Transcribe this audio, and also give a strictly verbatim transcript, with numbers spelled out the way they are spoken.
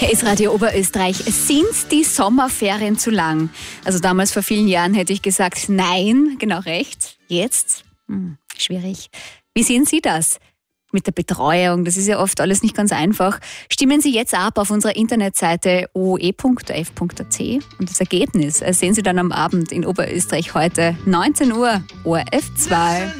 Hier ist Radio Oberösterreich. Sind die Sommerferien zu lang? Also damals vor vielen Jahren hätte ich gesagt, nein, genau recht. Jetzt? Hm, schwierig. Wie sehen Sie das? Mit der Betreuung, das ist ja oft alles nicht ganz einfach. Stimmen Sie jetzt ab auf unserer Internetseite o e punkt o f punkt a t und das Ergebnis sehen Sie dann am Abend in Oberösterreich heute neunzehn Uhr, O R F zwei.